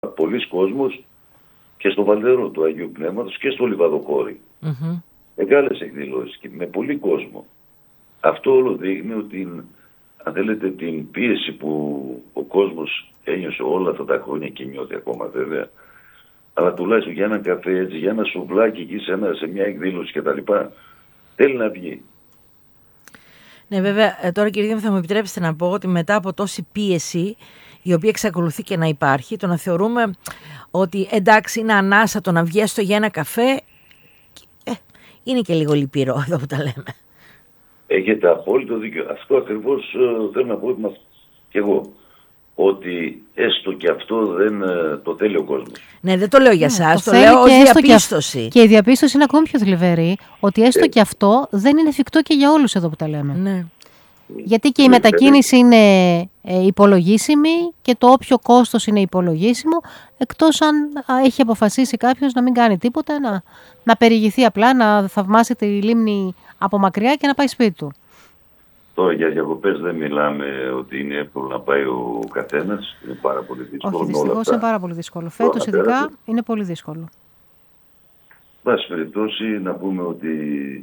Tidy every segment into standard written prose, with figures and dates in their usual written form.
πολλοί κόσμος και στο Βαλτερό του Αγίου Πνεύματος και στο Λιβαδοκόρη. Μεγάλες εκδηλώσεις και με πολύ κόσμο. Αυτό όλο δείχνει ότι, αν θέλετε, την πίεση που ο κόσμος ένιωσε όλα αυτά τα χρόνια και νιώθει ακόμα βέβαια, αλλά τουλάχιστον για ένα καφέ έτσι, για ένα σουβλάκι εκεί σε μια εκδήλωση κτλ. Θέλει να βγει. Ναι, βέβαια, τώρα κύριε Δήμο, θα μου επιτρέψετε να πω ότι μετά από τόση πίεση, η οποία εξακολουθεί και να υπάρχει, το να θεωρούμε ότι εντάξει είναι ανάσα το να βγει έστω για ένα καφέ, είναι και λίγο λυπηρό εδώ που τα λέμε. Έχετε απόλυτο δίκιο. Αυτό ακριβώς θέλω να πω και εγώ. Ότι έστω και αυτό δεν το θέλει ο κόσμος. Ναι, δεν το λέω για εσάς, το λέω ως διαπίστωση. Και η διαπίστωση είναι ακόμη πιο θλιβερή, ότι έστω και αυτό δεν είναι εφικτό και για όλους εδώ που τα λέμε. Ναι. Γιατί και η μετακίνηση είναι υπολογίσιμη και το όποιο κόστος είναι υπολογίσιμο, εκτός αν έχει αποφασίσει κάποιος να μην κάνει τίποτα, να περιηγηθεί απλά, να θαυμάσει τη λίμνη από μακριά και να πάει σπίτι του. Τώρα για διακοπές δεν μιλάμε ότι είναι εύκολο να πάει ο καθένας. Είναι πάρα πολύ δύσκολο. Όχι, δυστυχώς είναι πάρα πολύ δύσκολο. Φέτος ειδικά είναι πολύ δύσκολο. Πάση περιπτώσει να πούμε ότι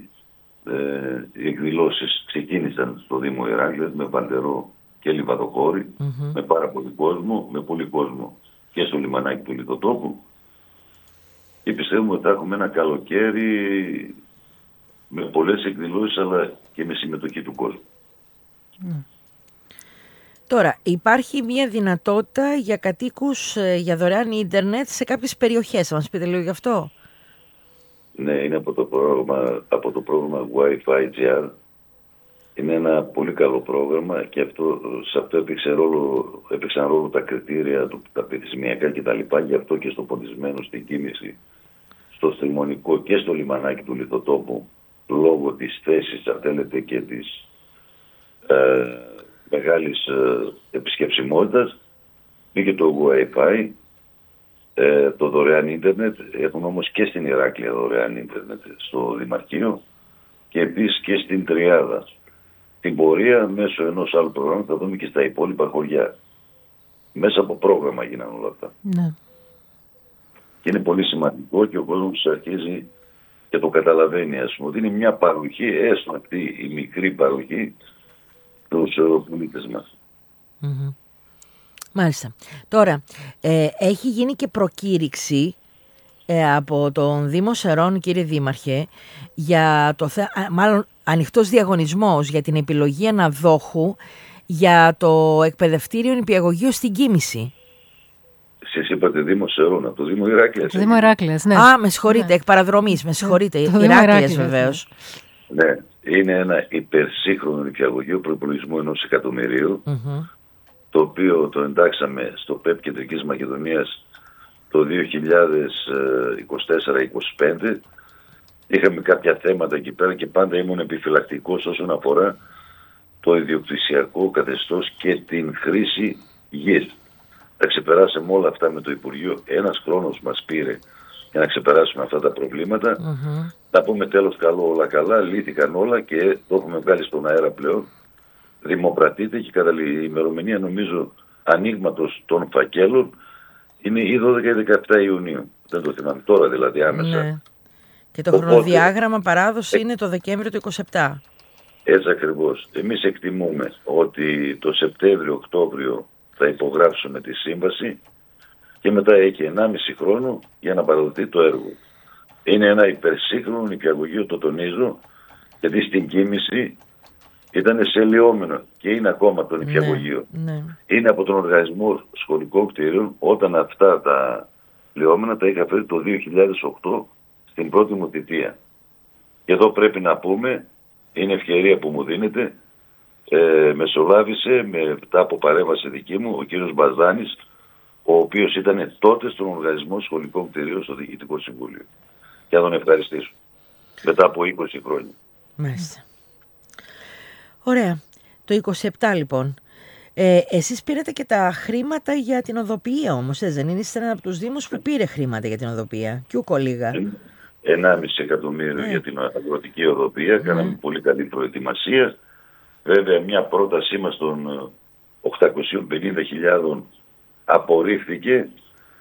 οι εκδηλώσεις ξεκίνησαν στο Δήμο Ηράκλειας με Βαλτερό και Λιβαδοκόρη, με πάρα πολύ κόσμο, με πολύ κόσμο και στο λιμανάκι του Λιτοτόπου, και πιστεύουμε ότι θα έχουμε ένα καλοκαίρι με πολλές εκδηλώσεις αλλά και με συμμετοχή του κόσμου. Τώρα, υπάρχει μια δυνατότητα για κατοίκους για δωρεάν ίντερνετ σε κάποιες περιοχές. Θα μας πείτε λίγο γι' αυτό? Ναι, είναι από το πρόγραμμα Wi-Fi GR. Είναι ένα πολύ καλό πρόγραμμα και σε αυτό έπαιξαν ρόλο τα κριτήρια, τα πληθυσμιακά κτλ. Γι' αυτό και στο Ποντισμένο, στην Κίνηση, στο Στριμονικό και στο λιμανάκι του Λιτοτόπου, λόγω της θέσης, αν θέλετε, και της μεγάλης επισκεψιμότητας, μπήκε το Wi-Fi, το δωρεάν ίντερνετ. Έχουν όμως και στην Ηράκλεια δωρεάν ίντερνετ στο Δημαρχείο και επίσης και στην Τριάδα. Την πορεία μέσω ενός άλλου προγράμματος θα δούμε και στα υπόλοιπα χωριά. Μέσα από πρόγραμμα γίνανε όλα αυτά. Ναι. Και είναι πολύ σημαντικό και ο κόσμος αρχίζει και το καταλαβαίνει, ας πούμε, ότι είναι μια παροχή, έστω αυτή η μικρή παροχή, τους πολίτες μας. Μάλιστα. Τώρα, έχει γίνει και προκήρυξη από τον Δήμο Σερών, κύριε Δήμαρχε, για μάλλον ανοιχτός διαγωνισμός για την επιλογή αναδόχου για το εκπαιδευτήριο νηπιαγωγείο στην Κίμηση. Εσείς είπατε Δήμο Σερών, από το Δήμο Ηράκλειας. Το Δήμο Ηράκλειας, ναι. Α, με συγχωρείτε, εκ παραδρομής, με συγχωρείτε. Ηράκλειας βεβαίως. Ναι, είναι ένα υπερσύγχρονο νηπιαγωγείο προϋπολογισμού 1 εκατομμυρίου, το οποίο το εντάξαμε στο ΠΕΠ Κεντρικής Μακεδονίας το 2024-2025. Είχαμε κάποια θέματα εκεί πέρα και πάντα ήμουν επιφυλακτικός όσον αφορά το ιδιοκτησιακό καθεστώς και την χρήση γης. Τα ξεπεράσαμε όλα αυτά με το Υπουργείο. Ένας χρόνος μας πήρε για να ξεπεράσουμε αυτά τα προβλήματα. Θα πούμε τέλος καλό, όλα καλά, λύθηκαν όλα και το έχουμε βγάλει στον αέρα πλέον. Δημοπρατείται και κατά η ημερομηνία νομίζω ανοίγματος των φακέλων είναι ή 12 ή 17 Ιουνίου. Δεν το θυμάμαι τώρα δηλαδή άμεσα. Ναι. Και το χρονοδιάγραμμα παράδοση είναι το Δεκέμβριο του 27. Έτσι ακριβώς. Εμείς εκτιμούμε ότι το Σεπτέμβριο-Οκτώβριο θα υπογράψουμε τη σύμβαση και μετά έχει 1,5 χρόνο για να παραδοθεί το έργο. Είναι ένα υπερσύγχρονο νηπιαγωγείο, το τονίζω, γιατί στην Κίμηση ήταν σε λιόμενο και είναι ακόμα το νηπιαγωγείο. Ναι. Είναι από τον Οργανισμό Σχολικών Κτηρίων, όταν αυτά τα λιόμενα τα είχα φέρει το 2008 στην πρώτη μου θητεία. Και εδώ πρέπει να πούμε, είναι ευκαιρία που μου δίνεται, μεσολάβησε μετά από παρέμβαση δική μου ο κύριος Μπαζάνης, ο οποίος ήταν τότε στον Οργανισμό Σχολικών Κτηρίων στο Διοικητικό Συμβούλιο. Και να τον ευχαριστήσω. Μετά από 20 χρόνια. Μάλιστα. Ωραία. Το 27 λοιπόν. Εσείς πήρατε και τα χρήματα για την οδοποιία όμως, δεν είναι? Είστε ένα από τους Δήμους που πήρε χρήματα για την οδοποιία. Και ούκο λίγα. 1,5 εκατομμύριο για την αγροτική οδοποιία. Κάναμε πολύ καλή προετοιμασία. Βέβαια μια πρότασή μας των 850.000 απορρίφθηκε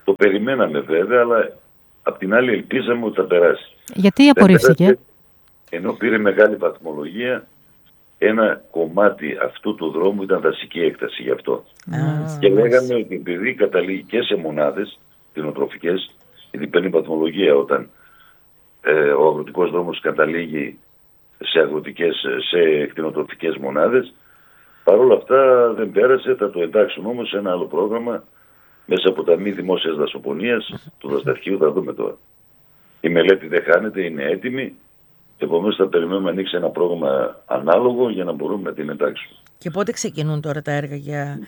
Το περιμέναμε βέβαια, αλλά απ' την άλλη ελπίζαμε ότι θα περάσει. Γιατί απορρίφθηκε? Ενώ πήρε μεγάλη βαθμολογία, ένα κομμάτι αυτού του δρόμου ήταν δασική έκταση γι' αυτό. Και λέγαμε ότι επειδή καταλήγει και σε μονάδες κτηνοτροφικές, γιατί παίρνει βαθμολογία όταν ο αγροτικός δρόμος καταλήγει σε κτηνοτροφικές μονάδες, παρόλα αυτά δεν πέρασε. Θα το εντάξουν όμως σε ένα άλλο πρόγραμμα μέσα από τα μη δημόσιας δασοπονίας του δασαρχείου. Θα δούμε τώρα. Η μελέτη δεν χάνεται, είναι έτοιμη. Επομένως θα περιμένουμε να ανοίξει ένα πρόγραμμα ανάλογο για να μπορούμε να την εντάξουμε. Και πότε ξεκινούν τώρα τα έργα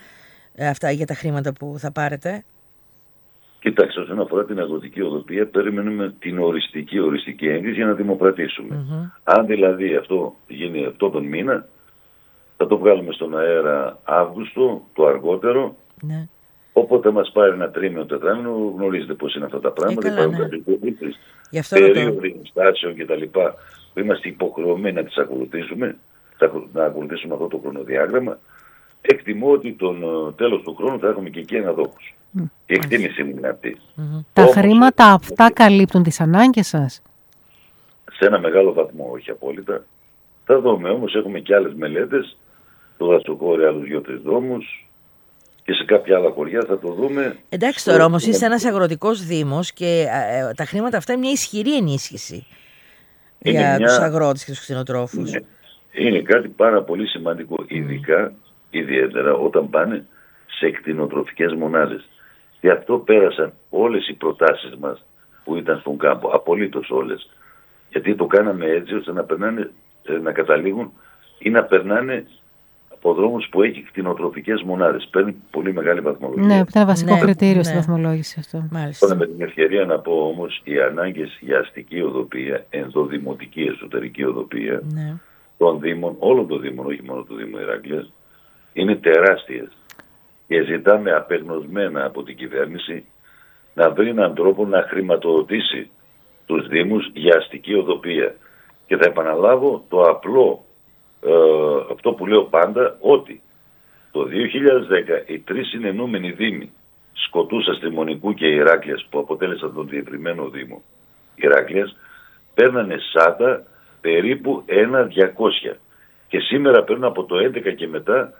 για τα χρήματα που θα πάρετε? Κοιτάξτε, όσον αφορά την αγροτική οδοποιία, περιμένουμε την οριστική έγκριση για να δημοπρατήσουμε. Αν δηλαδή αυτό γίνει αυτό τον μήνα, θα το βγάλουμε στον αέρα Αύγουστο, το αργότερο. Ναι. Όποτε μας πάρει ένα τρίμηνο, τετράμηνο, γνωρίζετε πώς είναι αυτά τα πράγματα. Υπάρχουν κάποιες περίοδοι στάσεων κτλ. Που είμαστε υποχρεωμένοι να τις ακολουθήσουμε, να ακολουθήσουμε αυτό το χρονοδιάγραμμα. Εκτιμώ ότι τον τέλος του χρόνου θα έχουμε και εκεί ένα δόχος. Η εκτίμηση μου είναι αυτή. Τα χρήματα αυτά καλύπτουν τις ανάγκες σας? Σε ένα μεγάλο βαθμό, όχι απόλυτα. Θα δούμε όμως, έχουμε και άλλες μελέτες, το δασοκόρη, άλλους 2-3 δρόμους και σε κάποια άλλα χωριά θα το δούμε. Εντάξει τώρα όμως είστε ένας αγροτικός δήμος και τα χρήματα αυτά είναι μια ισχυρή ενίσχυση για τους αγρότες και τους κτηνοτρόφους. Είναι κάτι πάρα πολύ σημαντικό, ιδιαίτερα όταν πάνε σε κτηνοτροφικές μονάδες. Γι' αυτό πέρασαν όλες οι προτάσεις μας που ήταν στον κάμπο, απολύτως όλες. Γιατί το κάναμε έτσι ώστε να καταλήγουν ή να περνάνε από δρόμους που έχει κτηνοτροφικές μονάδες. Παίρνει πολύ μεγάλη βαθμολογία. Ναι, που ήταν βασικό κριτήριο στη βαθμολόγηση αυτό. Μάλιστα. Με την ευκαιρία να πω όμως, οι ανάγκες για αστική οδοποιία, ενδοδημοτική εσωτερική οδοποιία των Δήμων, όλων των Δήμων, όχι μόνο του Δήμου Ηράκλειας, είναι τεράστιες. Και ζητάμε απεγνωσμένα από την κυβέρνηση να βρει έναν τρόπο να χρηματοδοτήσει τους Δήμους για αστική οδοποιία. Και θα επαναλάβω το απλό, αυτό που λέω πάντα, ότι το 2010 οι 3 συνενούμενοι Δήμοι Σκοτούσα, Στριμονικού και Ηράκλειας, που αποτέλεσαν τον διευρυμένο Δήμο Ηράκλειας, παίρνανε σάτα περίπου 1.200 και σήμερα παίρνουν από το 11 και μετά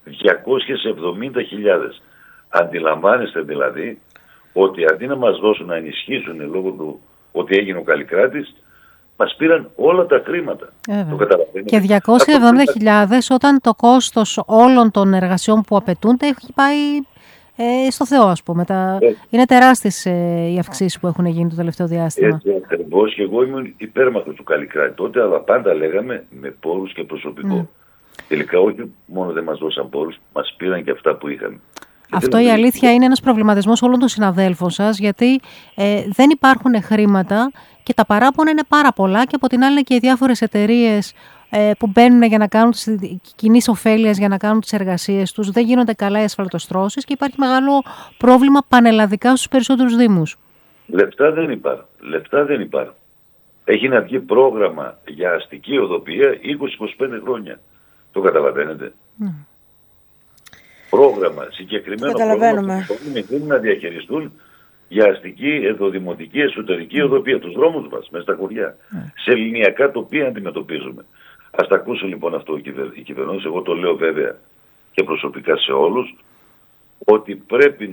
270.000. Αντιλαμβάνεστε δηλαδή ότι αντί να μας δώσουν να ενισχύσουν λόγω του ότι έγινε ο Καλλικράτης, μας πήραν όλα τα χρήματα. Το καταλαβαίνετε. Και 270.000 όταν το κόστος όλων των εργασιών που απαιτούνται έχει πάει στο Θεό, ας πούμε. Είναι τεράστιες οι αυξήσεις που έχουν γίνει το τελευταίο διάστημα. Έτσι ακριβώς, και εγώ ήμουν υπέρμαχος του Καλλικράτη τότε, αλλά πάντα λέγαμε με πόρους και προσωπικό. Τελικά όχι μόνο δεν μας δώσαν πόρους, μας πήραν και αυτά που είχαν. Αυτό η αλήθεια είναι ένας προβληματισμός όλων των συναδέλφων σας, γιατί δεν υπάρχουν χρήματα και τα παράπονα είναι πάρα πολλά, και από την άλλη είναι και οι διάφορες εταιρείες που μπαίνουν για να κάνουν τις κοινής ωφέλειας, για να κάνουν τις εργασίες τους. Δεν γίνονται καλά οι ασφαλτοστρώσεις και υπάρχει μεγάλο πρόβλημα πανελλαδικά στους περισσότερους δήμους. Λεφτά δεν υπάρχουν. Έχει να βγει πρόγραμμα για αστική οδοποιία 20-25 χρόνια. Το καταλαβαίνετε. Πρόγραμμα, συγκεκριμένο πρόγραμμα που μπορούν να διαχειριστούν για αστική, ενδοδημοτική, εσωτερική οδοποιία, τους δρόμους μας, μέσα στα χωριά, σε ελληνιακά τοπία αντιμετωπίζουμε. Ας τα ακούσουν λοιπόν αυτό οι κυβερνήσεις. Εγώ το λέω βέβαια και προσωπικά σε όλους, ότι πρέπει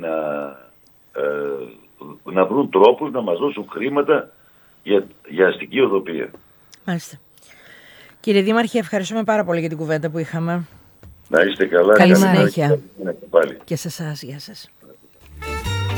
να βρουν τρόπους να μας δώσουν χρήματα για αστική οδοποιία. Μάλιστα. Κύριε Δήμαρχε, ευχαριστούμε πάρα πολύ για την κουβέντα που είχαμε. Να είστε καλά. Καλή συνέχεια. Και σε εσάς, γεια σας.